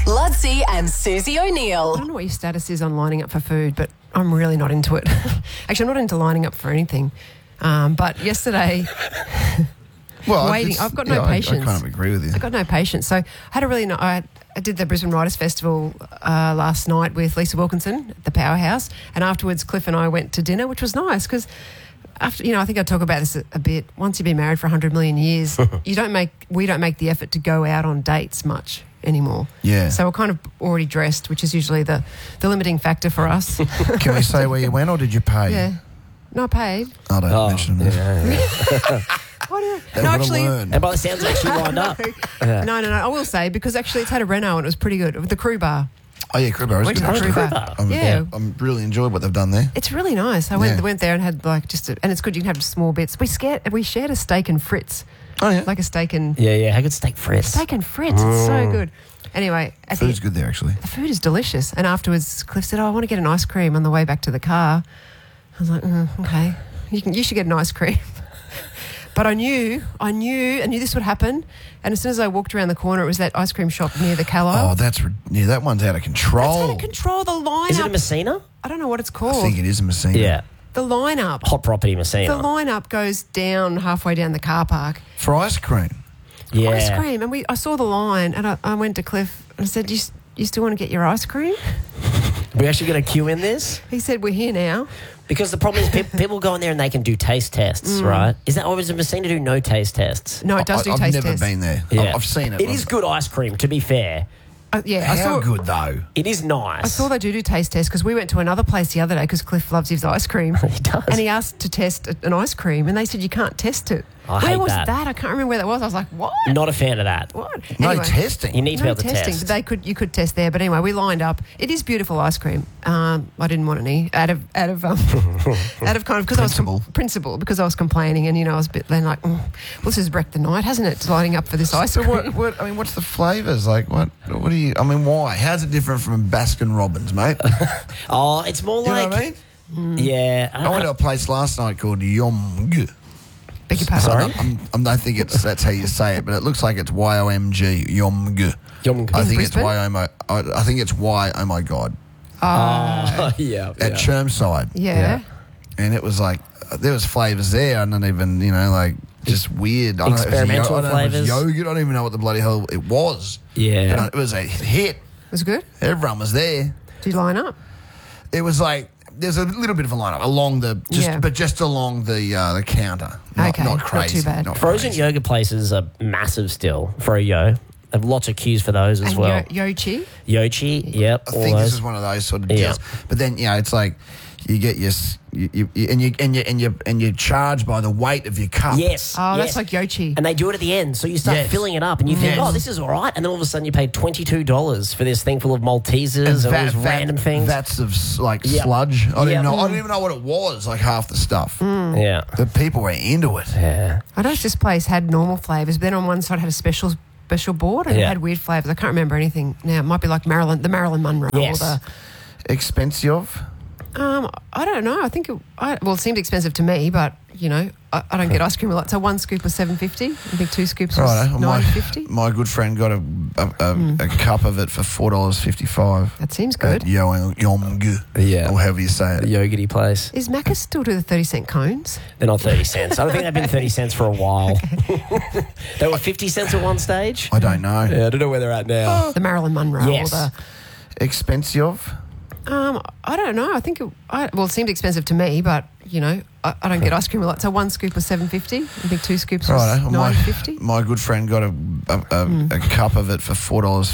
Ludsey and Susie O'Neill. I don't know what your status is on lining up for food, but I'm really not into it. Actually, I'm not into lining up for anything. But yesterday, waiting, I've got no patience. I kind of agree with you. I've got no patience. So I had a really I did the Brisbane Writers Festival last night with Lisa Wilkinson at the Powerhouse, and afterwards Cliff and I went to dinner, which was nice because after, I think I talk about this a bit. Once you've been married for 100 million years, we don't make the effort to go out on dates much anymore. Yeah. So we're kind of already dressed, which is usually the limiting factor for us. Can we say where you went, or did you pay? Yeah. No, I paid. I don't mention that. Yeah. No, actually, and by the sounds of it, she lined up. No. I will say, because actually it's had a reno and it was pretty good. The Crew Bar. Oh, yeah, Crew Bar is Went good. to the Crew Bar. I'm really enjoyed what they've done there. It's really nice. I went there and had and it's good. You can have small bits. We shared a steak and Fritz. Oh, yeah. Like a steak and... Yeah. How good steak Fritz? Steak and Fritz. It's so good. Anyway. Food's good there, actually. The food is delicious. And afterwards, Cliff said, I want to get an ice cream on the way back to the car. I was like, okay. You should get an ice cream. But I knew this would happen. And as soon as I walked around the corner, it was that ice cream shop near the Callow. Oh, that one's out of control. That's out of control. The lineup. Is it a Messina? I don't know what it's called. I think it is a Messina. Yeah. The lineup. Hot property Messina. The lineup goes down halfway down the car park. For ice cream? Yeah. Ice cream. And I saw the line and I went to Cliff and I said, you still want to get your ice cream? We actually got a queue in this? He said, we're here now. Because the problem is people go in there and they can do taste tests, right? Is that, or is it Messina do no taste tests? No, it does do taste tests. I've never been there. Yeah. I've seen it. It is good ice cream, to be fair. How good, though? It is nice. I saw they do taste tests because we went to another place the other day because Cliff loves his ice cream. He does. And he asked to test an ice cream and they said you can't test it. I Where hate was that. I can't remember where that was. I was like, what? Not a fan of that. What? No Anyway, testing. You need to be able to testing, test. but you could test there. But anyway, we lined up. It is beautiful ice cream. I didn't want any out of kind of because principle because I was complaining and I was a bit then like, well, this has wrecked the night, hasn't it? Lining up for this ice cream. What's the flavours like? What do you? Why? How's it different from Baskin Robbins, mate? Oh, it's more You know like. what I mean? Yeah. I went to a place last night called Yomg. Beg your pardon. Sorry? I don't think that's how you say it, but it looks like it's YOMG. Yomg. Yomg. I think it's Brisbane? I think it's Y. Oh my God. Yeah. At Chermside. Yeah. And it was like there was flavours there. I don't even just weird. I don't know if it was Experimental I don't know if it was flavours. yogurt. I don't even know what the bloody hell it was. Yeah. But it was a hit. Was it good? Everyone was there. Did you line up? It was like there's a little bit of a lineup along just along the counter. Not Not crazy. too bad. Not Frozen crazy. yogurt places are massive still for a yo. They have lots of queues for those as And well. Yochi. Yochi, yep. I all think those. this is one of those sort of Yeah. deals. But then it's like you get you charge by the weight of your cup. Yes. Oh, yes. that's like Yochi. And they do it at the end, so you start Yes. filling it up, and you think, Yes. "Oh, this is all right." And then all of a sudden, you pay $22 for this thing full of Maltesers and all these random things. Vats of Yep. sludge. I Yep. didn't even know what it was. Like half the stuff. Yeah, The people were into it. yeah. I noticed this place had normal flavours, but then on one side had a special board and it Yeah. had weird flavours. I can't remember anything now. It might be like the Marilyn Monroe. Yes. Or Expensive. I don't know. I think it seemed expensive to me, but I don't get ice cream a lot. So one scoop was $7.50. I think two scoops was Right. $9.50. My good friend got a cup of it for $4.55. That seems good. At Yomg. Yeah. Or however you say The it. yogurty place. Is Macca's still do the 30-cent cones? They're not 30 cents. I don't think they've been 30 cents for a while. They were 50 cents at one stage. I don't know. Yeah, I don't know where they're at now. The Marilyn Monroe. Yes. Or Expensive. I don't know. I think it seemed expensive to me, but I don't get ice cream a lot. So one scoop was $7.50. I think two scoops was Right. $9.50. My good friend got a cup of it for $4.50.